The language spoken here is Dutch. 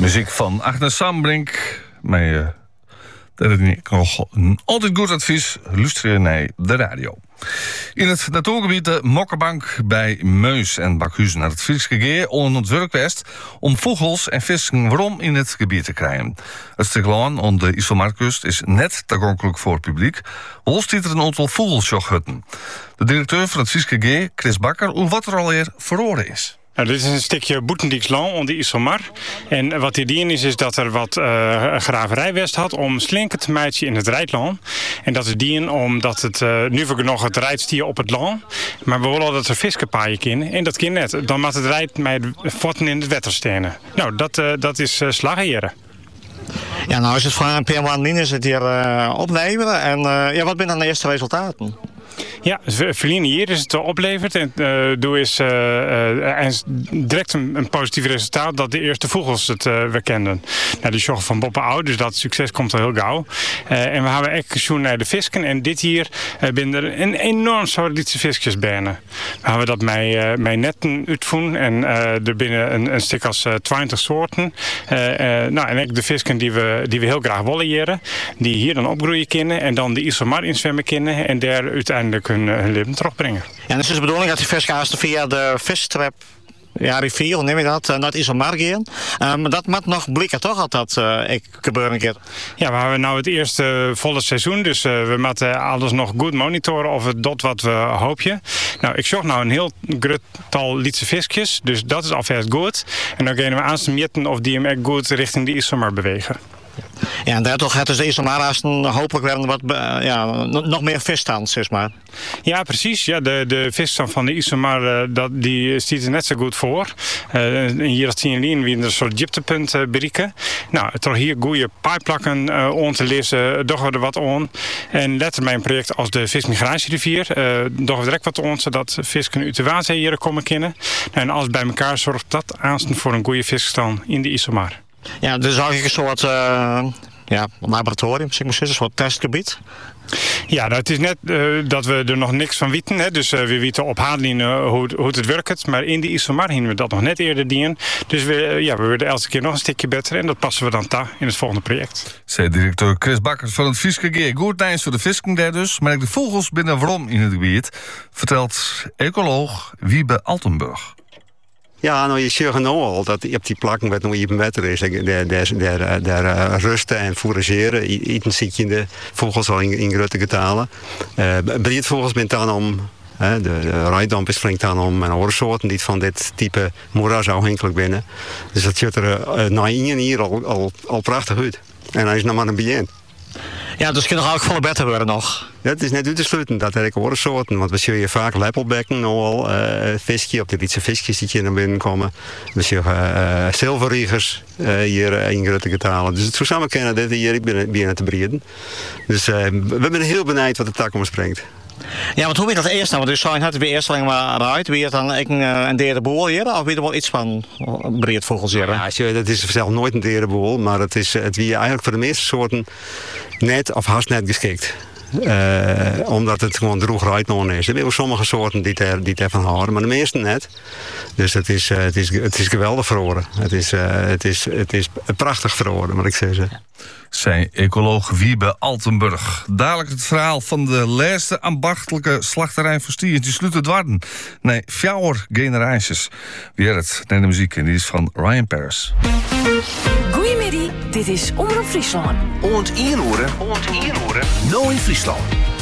Muziek van Agnes Sambrink. Met nog een altijd goed advies. Luister naar de radio. In het natuurgebied de Mokkenbank bij Meus en Bakhuizen naar het Frieske Geer onder het werkwest om vogels en vissen waarom in het gebied te krijgen. Het stuk land aan de IJsselmeerkust is net toegankelijk voor het publiek. Wel stiet er een aantal vogelsjoghutten. De directeur van het Frieske Geer, Chris Bakker, hoe wat er alweer verloren is. Nou, dit is een stukje Boetendieks land onder de IJsselmar. En wat hierin is dat er wat graverijwest had om slinken te mijtje in het Rijtland. En dat is dien omdat het nu voor nog het rijtstier op het land. Maar we willen dat er viskepaaien kunnen. En dat kan net. Dan moet het rijt met voeten in het wetter stenen. Nou, dat is slagheren. Ja, nou is het voor een paar maanden is het hier opleveren. En wat zijn dan de eerste resultaten? Ja, verleden hier is het opleverd en doe is direct een positief resultaat dat de eerste vogels het weer kenden. Nou, die joggen van Boppen oud, dus dat succes komt al heel gauw. En we hebben echt gezoend naar de visken en dit hier binnen er een enorm soort lietse visjes binnen. We hebben dat met netten uitvoeren en er binnen een stuk als 20 soorten. En ook de visken die we heel graag willen jaren, die hier dan opgroeien kunnen en dan de IJsselmar inzwemmen kunnen en daar uiteindelijk hun leven terugbrengen. En het is de bedoeling dat die visgasten via de visstrap, rivier, hoe neem je dat, naar het IJsselmar gaan. Maar dat moet nog blikken toch, dat gebeuren een keer. Ja, we hebben nou het eerste volle seizoen, dus we moeten alles nog goed monitoren of het doet wat we hoopje. Nou, ik zocht nou een heel groot tal lietse visjes, dus dat is alvast goed. En dan gaan we aan te meten of die hem echt goed richting de IJsselmar bewegen. Ja, en daardoor gaat dus de IJsselmarasten hopelijk weer wat, nog meer visstand, zeg maar. Ja, precies. Ja, de visstand van de IJsselmar die stiet er net zo goed voor. Hier zien jullie wie een soort dieptepunt bereiken. Nou, toch hier goede paaiplakken aan te lezen, doen we er wat aan. En letter mijn project als de vismigratierivier, doen we direct wat aan, zodat visken uit de water hier komen kunnen. En alles bij elkaar zorgt dat aanstaan voor een goede visstand in de IJsselmar. Ja, dus eigenlijk een soort laboratorium, zeg maar, een soort testgebied. Ja, nou, het is net dat we er nog niks van weten. Hè. Dus we weten op haarlijnen hoe het werkt. Maar in de IJsselmar hebben we dat nog net eerder dienen. Dus we willen elke keer nog een stukje beter. En dat passen we dan in het volgende project. Zei directeur Chris Bakker van het Frieske Geer. Goed nieuws voor de visken daar dus. Maar ook de vogels binnen waarom in het gebied. Vertelt ecoloog Wiebe Altenburg. Ja, nou je ziet nu al dat op die plakken wat nog even beter is. Daar rusten en fourageren. Eten ziet je de vogels al in grote getalen. Breedvogels bent dan om. De rijdamp springt dan om en oorsoorten die van dit type moeras afhankelijk binnen. Dus dat ziet er na hier al prachtig uit. En dan is nog maar een begin. Ja, dus kan nog ook veel beter worden nog. Ja, het is net uit te sluiten dat er ook soorten, want we zien hier vaak lepelbekken nogal, visje, op de lietse visjes die hier naar binnen komen. We zien zilverriegers hier in grote getalen. Dus het zou samen kunnen dat hier binnen te breeden. Dus we zijn heel benieuwd wat de tak omspringt. Ja, want hoe weet dat eerst nou? Want u zei net weer eerst alleen maar uit. Wie het dan een derde boel hier? Of wie er wel iets van breedvogels hier? Ja, dat is zelf nooit een derde boel, maar het wie eigenlijk voor de meeste soorten net of haast net geschikt. Omdat het gewoon droeg rijtnoon is. Er zijn ook sommige soorten die daarvan houden, maar de meeste net. Dus het is geweldig verhoren. Het is prachtig verhoren, moet ik zeggen. Zei ecoloog Wiebe Altenburg. Dadelijk het verhaal van de laatste ambachtelijke slachterij voor stieren. Die sluit het warden. Nee, 4 generaties. Weer het naar de muziek en die is van Ryan Paris. Goedemiddag, dit is Omroep Friesland. Oont Ierhoeren, nou in Friesland.